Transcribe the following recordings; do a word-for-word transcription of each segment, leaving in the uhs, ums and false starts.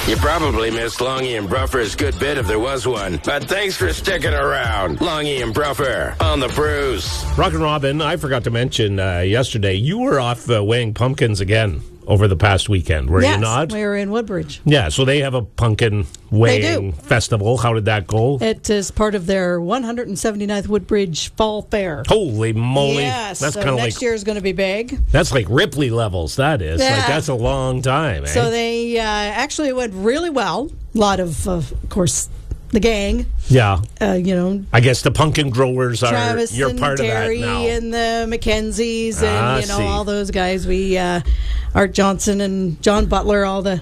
You probably missed Longy and Bruffer's good bit if there was one. But thanks for sticking around. Longy and Bruffer on the Bruce. Rockin' Robin, I forgot to mention uh, yesterday, you were off uh, weighing pumpkins again over the past weekend, were yes, you not? we were in Woodbridge. Yeah, so they have a pumpkin weighing festival. How did that go? It is part of their one hundred seventy-ninth Woodbridge Fall Fair. Holy moly. Yes, that's so kind of next like, year is going to be big. That's like Ripley levels, that is. Yeah. Like, that's a long time, eh? So they uh, actually went really well. A lot of, uh, of course, the gang. Yeah. Uh, you know, I guess the pumpkin growers are, Travis you're and part Terry of that now. and the Mackenzies and, Ah, you know, see. all those guys. We, uh, Art Johnson and John Butler, all the,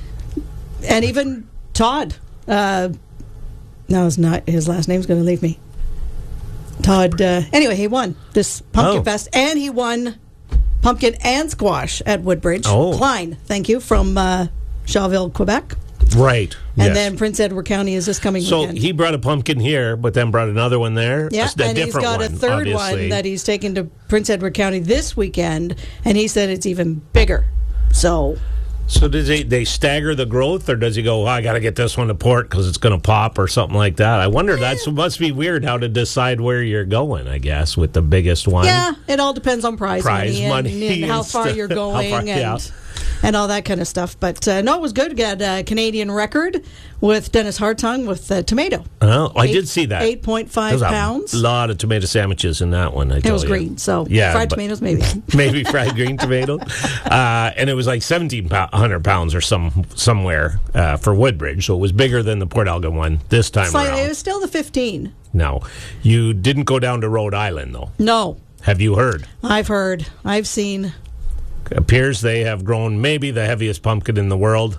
and even Todd. Uh, no, it's not, his last name's going to leave me. Todd, uh, anyway, he won this Pumpkin Oh. Fest, and he won pumpkin and squash at Woodbridge. Oh. Klein, thank you, from uh, Shawville, Quebec. Right. And yes. then Prince Edward County is this coming So weekend. he brought a pumpkin here, but then brought another one there? Yeah, a, a and he's different got one, a third obviously. one that he's taken to Prince Edward County this weekend, and he said it's even bigger. So, So does they, they stagger the growth, or does he go, oh, I got to get this one to port because it's going to pop or something like that? I wonder, that must be weird how to decide where you're going, I guess, with the biggest one. yeah, it all depends on prize, Prize money, money and, and how and far stuff. you're How going far- and, yeah. and all that kind of stuff. But uh, no, it was good. We got a Canadian record with Dennis Hartung with uh, tomato. Oh, I Eight- did see that. eight point five There's pounds. a lot of tomato sandwiches in that one, I It tell was you. green, so Yeah, fried but- tomatoes maybe. Maybe fried green tomato. Uh, and it was like seventeen hundred pounds or some somewhere uh, for Woodbridge. So it was bigger than the Port Elgin one this time Slightly, around. it was still the fifteen. No. You didn't go down to Rhode Island, though. No, Have you heard? I've heard, I've seen. Appears they have grown maybe the heaviest pumpkin in the world,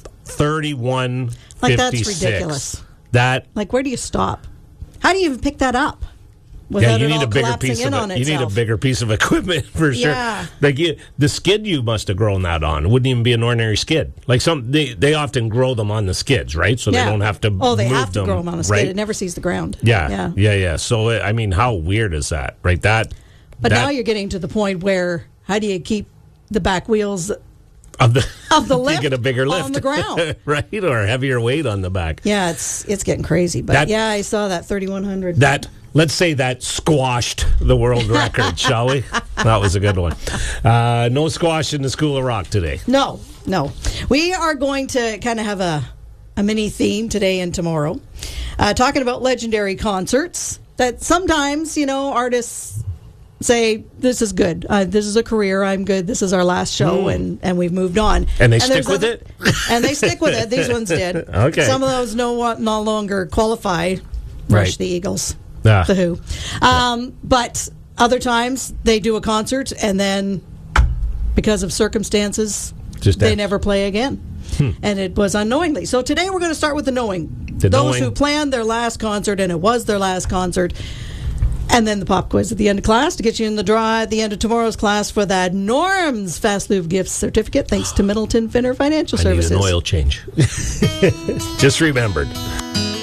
thirty-one fifty-six. Like, that's ridiculous. That Like, where do you stop? How do you even pick that up? yeah, Without you it need all a bigger collapsing piece in of on it. You need a itself? bigger piece of equipment for sure. Yeah. Like you, the skid you must have grown that on. It wouldn't even be an ordinary skid. Like some they, they often grow them on the skids, right? So Yeah. they don't have to Oh, they move have to them, grow them on a skid. right? It never sees the ground. Yeah, yeah. yeah, yeah. So I mean, how weird is that, right? That But that, now you're getting to the point where how do you keep the back wheels of the of the you lift get a bigger lift on the ground? right? Or heavier weight on the back. Yeah, it's it's getting crazy. But That- yeah, I saw that thirty-one hundred. That let's say that squashed the world record, shall we? That was a good one. Uh, no squash in the School of Rock today. No, no. We are going to kind of have a, a mini theme today and tomorrow, uh, talking about legendary concerts that sometimes, you know, artists say, this is good. Uh, this is a career. I'm good. This is our last show, Mm. and, and we've moved on. And they stick there's with other- it? And they stick with it. These ones did. Okay. Some of those no, no longer qualify. Rush Right. the Eagles. Ah. The Who. Um, but other times, they do a concert, and then because of circumstances, Just they that. never play again. And it was unknowingly. So today we're going to start with the knowing. The Those knowing. who planned their last concert, and it was their last concert. And then the pop quiz at the end of class to get you in the draw at the end of tomorrow's class for that Norm's Fast Lube gift certificate, thanks to Middleton Finner Financial I Services. need an oil change. Just remembered.